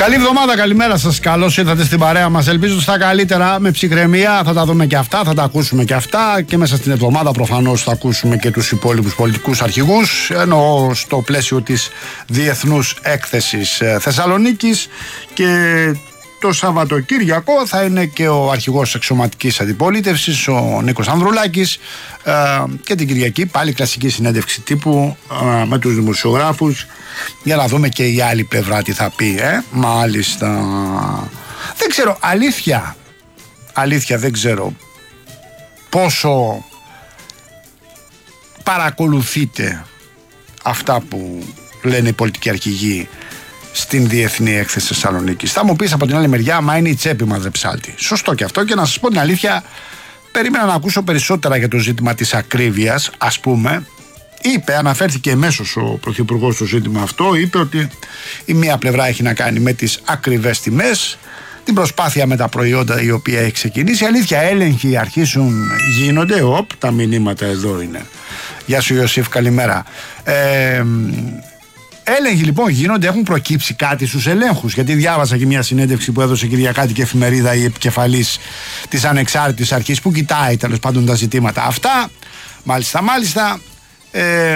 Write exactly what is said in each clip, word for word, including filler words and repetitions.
Καλή εβδομάδα, καλημέρα σας. Καλώς ήρθατε στην παρέα μας. Ελπίζω στα καλύτερα, με ψυχραιμία. Θα τα δούμε και αυτά, θα τα ακούσουμε και αυτά. Και μέσα στην εβδομάδα προφανώς θα ακούσουμε και τους υπόλοιπους πολιτικούς αρχηγούς. Εννοώ στο πλαίσιο της Διεθνούς Έκθεσης Θεσσαλονίκης. Και το Σαββατοκύριακο θα είναι και ο αρχηγός εξωματικής αντιπολίτευσης, ο Νίκος Ανδρουλάκης. Και την Κυριακή πάλι κλασική συνέντευξη τύπου με τους δημοσιογράφους, για να δούμε και η άλλη πλευρά τι θα πει. ε? Μάλιστα. Δεν ξέρω, αλήθεια αλήθεια δεν ξέρω πόσο παρακολουθείτε αυτά που λένε οι πολιτικοί αρχηγοί στην Διεθνή Έκθεση Θεσσαλονίκης. Θα μου πεις από την άλλη μεριά, μα είναι η τσέπη μας, δεν ψάλτη. Σωστό και αυτό, και να σας πω την αλήθεια, περίμενα να ακούσω περισσότερα για το ζήτημα της ακρίβειας. Ας πούμε, είπε, αναφέρθηκε εμέσως ο Πρωθυπουργός στο ζήτημα αυτό, είπε ότι η μία πλευρά έχει να κάνει με τις ακριβές τιμές, την προσπάθεια με τα προϊόντα η οποία έχει ξεκινήσει. Αλήθεια, έλεγχοι αρχίσουν, γίνονται. Οπ, τα μηνύματα εδώ είναι. Γεια σου Ιωσήφ, καλημέρα. Ε, έλεγχοι λοιπόν γίνονται, έχουν προκύψει κάτι στους ελέγχους? Γιατί διάβασα και μια συνέντευξη που έδωσε κυριακάτικη εφημερίδα η επικεφαλής της ανεξάρτητης αρχής που κοιτάει τέλος πάντων τα ζητήματα αυτά. Μάλιστα, μάλιστα. Ε,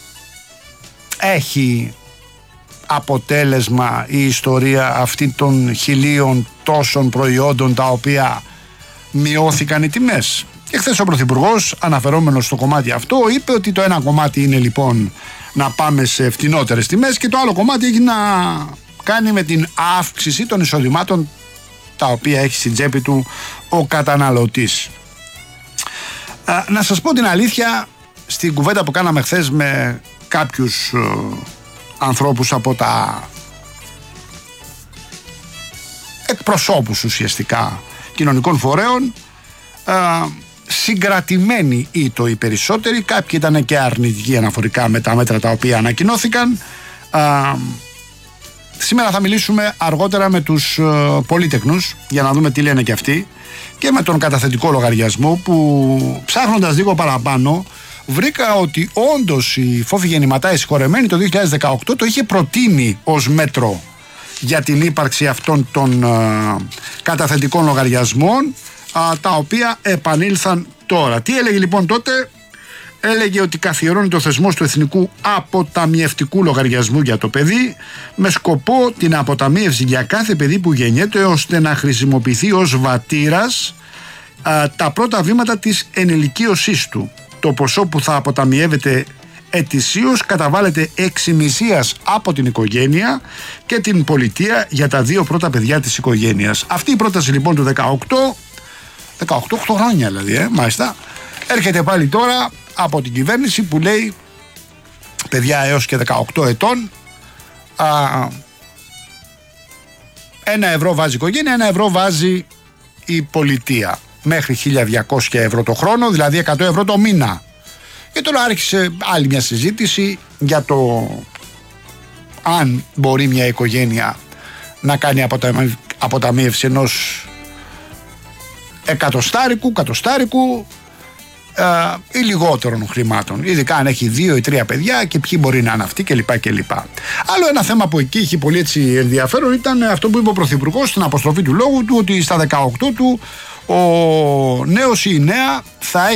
έχει αποτέλεσμα η ιστορία αυτή των χιλίων τόσων προϊόντων τα οποία μειώθηκαν οι τιμές? Και χθες ο Πρωθυπουργός, αναφερόμενος στο κομμάτι αυτό, είπε ότι το ένα κομμάτι είναι λοιπόν να πάμε σε φτηνότερες τιμές και το άλλο κομμάτι έχει να κάνει με την αύξηση των εισοδημάτων τα οποία έχει στην τσέπη του ο καταναλωτής. Α, να σας πω την αλήθεια, στην κουβέντα που κάναμε χθες με κάποιους ε, ανθρώπους από τα εκπροσώπους ουσιαστικά κοινωνικών φορέων, ε, συγκρατημένοι ήτο οι περισσότεροι, κάποιοι ήταν και αρνητικοί αναφορικά με τα μέτρα τα οποία ανακοινώθηκαν. Ε, σήμερα θα μιλήσουμε αργότερα με τους ε, πολύτεκνους για να δούμε τι λένε και αυτοί, και με τον καταθετικό λογαριασμό που, ψάχνοντας λίγο παραπάνω, βρήκα ότι όντως η Φόφη Γεννηματά, η συγχωρεμένη, το δύο χιλιάδες δεκαοκτώ το είχε προτείνει ως μέτρο για την ύπαρξη αυτών των α, καταθετικών λογαριασμών, α, τα οποία επανήλθαν τώρα. Τι έλεγε λοιπόν τότε? Έλεγε ότι καθιερώνει το θεσμός του Εθνικού Αποταμιευτικού Λογαριασμού για το παιδί, με σκοπό την αποταμίευση για κάθε παιδί που γεννιέται, ώστε να χρησιμοποιηθεί ως βατήρας α, τα πρώτα βήματα της ενηλικίωσής του. Το ποσό που θα αποταμιεύεται ετησίως καταβάλλεται εξημισίας από την οικογένεια και την πολιτεία για τα δύο πρώτα παιδιά της οικογένειας. Αυτή η πρόταση λοιπόν του δεκαοκτώ, δεκαοκτώ χρόνια δηλαδή, ε, μάλιστα, έρχεται πάλι τώρα από την κυβέρνηση που λέει παιδιά έως και δεκαοκτώ ετών, α, ένα ευρώ βάζει η οικογένεια, ένα ευρώ βάζει η πολιτεία. Μέχρι χίλια διακόσια ευρώ το χρόνο, δηλαδή εκατό ευρώ το μήνα. Και τώρα άρχισε άλλη μια συζήτηση για το αν μπορεί μια οικογένεια να κάνει αποταμίευση ενός εκατοστάρικου, κατοστάρικου ε, ή λιγότερων χρημάτων, ειδικά αν έχει δύο ή τρία παιδιά, και ποιοι μπορεί να είναι αυτοί κλπ. κλπ. Άλλο ένα θέμα που εκεί είχε πολύ έτσι ενδιαφέρον ήταν αυτό που είπε ο Πρωθυπουργός στην αποστροφή του λόγου του, ότι στα δεκαοκτώ του ο νέος ή η νέα θα